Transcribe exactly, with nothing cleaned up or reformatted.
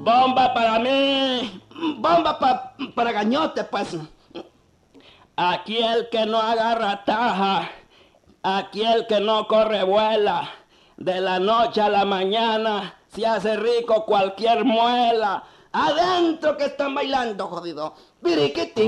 Bomba para mí. Bomba pa, para Gañote, pues. Aquí el que no agarra taja, aquí el que no corre vuela, de la noche a la mañana se hace rico cualquier muela. Adentro que están bailando, jodido. Piriquitín.